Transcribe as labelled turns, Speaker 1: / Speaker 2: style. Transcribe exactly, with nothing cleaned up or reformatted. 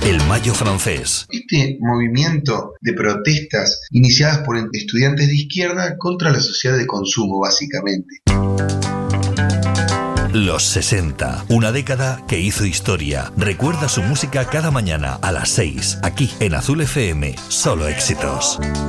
Speaker 1: El Mayo Francés.
Speaker 2: Este movimiento de protestas iniciadas por estudiantes de izquierda contra la sociedad de consumo, básicamente.
Speaker 1: Los sesenta, una década que hizo historia. Recuerda su música cada mañana a las seis, aquí en Azul F M. Solo éxitos.